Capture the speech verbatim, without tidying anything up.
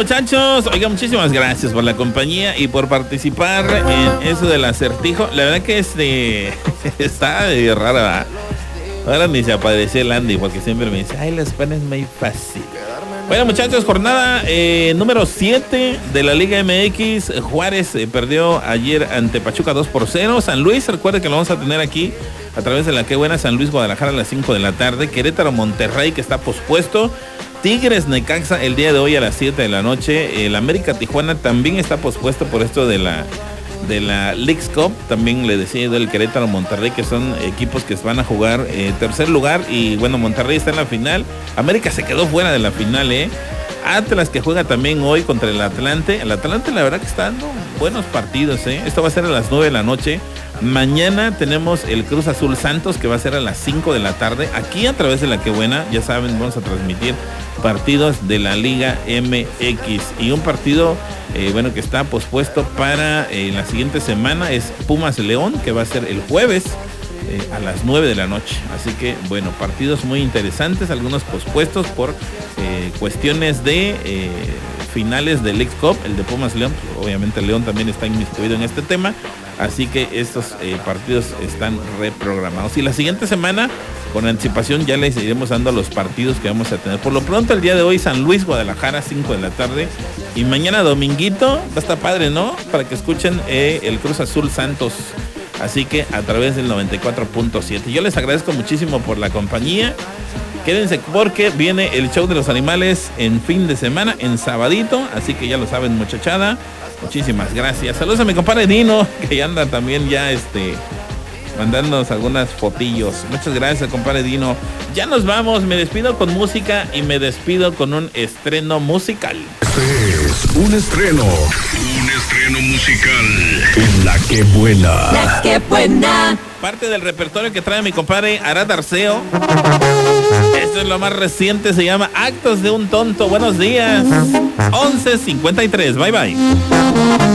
muchachos, oiga, muchísimas gracias por la compañía y por participar en eso del acertijo. La verdad que este está de rara. Ahora ni se apareció el Andy porque siempre me dice, ay, la España es muy fácil. Bueno, muchachos, jornada eh, número siete de la Liga M X. Juárez eh, perdió ayer ante Pachuca dos por cero. San Luis, recuerde que lo vamos a tener aquí a través de la Qué Buena. San Luis, Guadalajara a las cinco de la tarde. Querétaro, Monterrey, que está pospuesto. Tigres, Necaxa el día de hoy a las siete de la noche. El América, Tijuana también está pospuesto por esto de la de la Leagues Cup. También le decía del Querétaro, Monterrey, que son equipos que van a jugar eh, tercer lugar. Y bueno, Monterrey está en la final. América se quedó fuera de la final, eh. Atlas, que juega también hoy contra el Atlante. El Atlante la verdad que está dando buenos partidos, eh. Esto va a ser a las nueve de la noche. Mañana tenemos el Cruz Azul Santos, que va a ser a las cinco de la tarde. Aquí a través de la Qué Buena, ya saben, vamos a transmitir partidos de la Liga M X. Y un partido, eh, bueno, que está pospuesto para eh, la siguiente semana es Pumas León, que va a ser el jueves eh, a las nueve de la noche. Así que, bueno, partidos muy interesantes, algunos pospuestos por eh, cuestiones de eh, finales de Leagues Cup. El de Pumas León, pues, obviamente León también está inmiscuido en este tema. Así que estos eh, partidos están reprogramados. Y la siguiente semana, con anticipación, ya les iremos dando los partidos que vamos a tener. Por lo pronto, el día de hoy, San Luis, Guadalajara, cinco de la tarde. Y mañana, dominguito, va a estar padre, ¿no? Para que escuchen eh, el Cruz Azul Santos. Así que a través del noventa y cuatro punto siete. Yo les agradezco muchísimo por la compañía. Quédense porque viene el show de los animales en fin de semana, en sabadito. Así que ya lo saben, muchachada. Muchísimas gracias. Saludos a mi compadre Dino, que ya anda también ya este mandándonos algunas fotillos. Muchas gracias, compadre Dino. Ya nos vamos, me despido con música y me despido con un estreno musical. Este es un estreno. Un estreno musical en La Qué Buena. La Qué Buena. Parte del repertorio que trae mi compadre Arad Arceo. Esto es lo más reciente, se llama Actos de un Tonto. Buenos días. once cincuenta y tres, bye bye.